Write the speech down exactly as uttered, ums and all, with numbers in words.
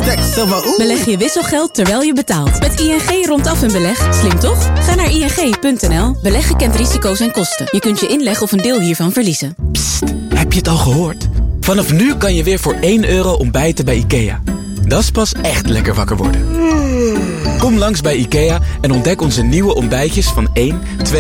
Hashtag Selma Oeh. Beleg je wisselgeld terwijl je betaalt. Met I N G rondaf een beleg. Slim toch? Ga naar I N G punt N L. Beleggen kent risico's en kosten. Je kunt je inleg of een deel hiervan verliezen. Psst, heb je het al gehoord? Vanaf nu kan je weer voor één euro ontbijten bij IKEA. Dat is pas echt lekker wakker worden. Kom langs bij IKEA en ontdek onze nieuwe ontbijtjes van één, twee